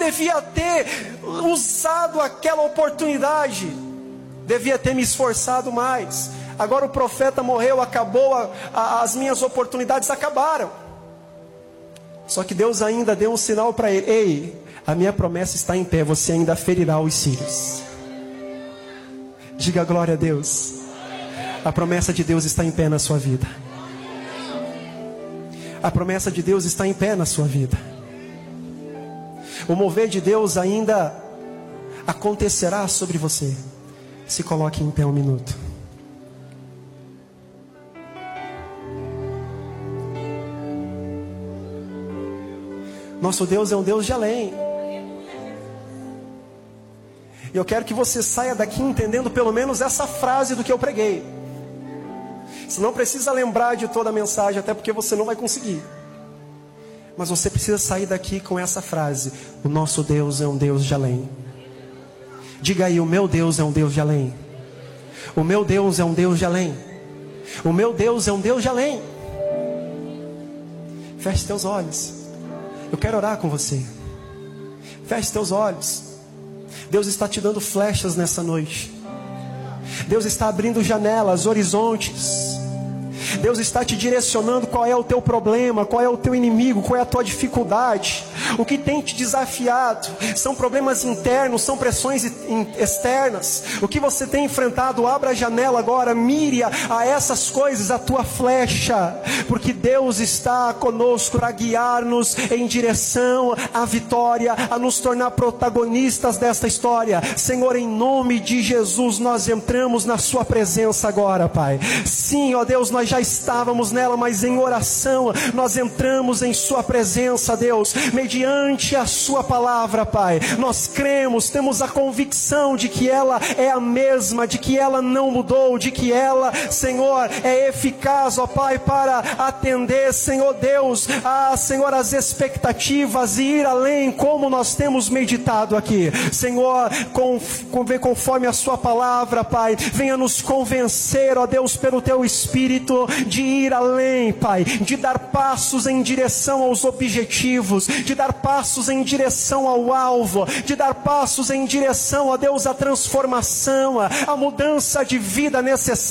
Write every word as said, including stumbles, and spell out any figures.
devia ter usado aquela oportunidade, devia ter me esforçado mais. Agora o profeta morreu, acabou, a, a, as minhas oportunidades acabaram. Só que Deus ainda deu um sinal para ele: ei, a minha promessa está em pé, você ainda ferirá os sírios. Diga glória a Deus. A promessa de Deus está em pé na sua vida. A promessa de Deus está em pé na sua vida. O mover de Deus ainda acontecerá sobre você. Se coloque em pé um minuto. Nosso Deus é um Deus de além. E eu quero que você saia daqui entendendo pelo menos essa frase do que eu preguei. Você não precisa lembrar de toda a mensagem, até porque você não vai conseguir. Mas você precisa sair daqui com essa frase: o nosso Deus é um Deus de além. Diga aí: o meu Deus é um Deus de além. O meu Deus é um Deus de além. O meu Deus é um Deus de além. Feche teus olhos. Eu quero orar com você. Feche teus olhos. Deus está te dando flechas nessa noite. Deus está abrindo janelas, horizontes. Deus está te direcionando qual é o teu problema, qual é o teu inimigo, qual é a tua dificuldade. O que tem te desafiado são problemas internos, são pressões externas. O que você tem enfrentado, abra a janela agora, mire a essas coisas a tua flecha, porque Deus está conosco para guiar-nos em direção à vitória, a nos tornar protagonistas desta história. Senhor, em nome de Jesus, nós entramos na sua presença agora, Pai. Sim, ó Deus, nós já estávamos nela, mas em oração nós entramos em sua presença, Deus, mediante a sua palavra, Pai. Nós cremos, temos a convicção de que ela é a mesma, de que ela não mudou, de que ela, Senhor, é eficaz, ó Pai, para atender, Senhor Deus, a, Senhor, as expectativas e ir além, como nós temos meditado aqui. Senhor, com, com, conforme a sua palavra, Pai, venha nos convencer, ó Deus, pelo teu Espírito, de ir além, Pai, de dar passos em direção aos objetivos, de dar passos em direção ao alvo, de dar passos em direção, ó Deus, à transformação, à mudança de vida necessária.